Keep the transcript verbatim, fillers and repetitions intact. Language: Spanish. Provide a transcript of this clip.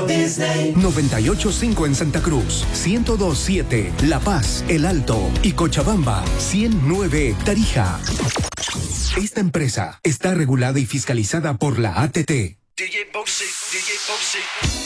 Walt Disney. noventa y ocho punto cinco en Santa Cruz, ciento dos punto siete La Paz, El Alto y Cochabamba, ciento nueve Tarija. Esta empresa está regulada y fiscalizada por la A T T. D J Bossy, D J Bossy.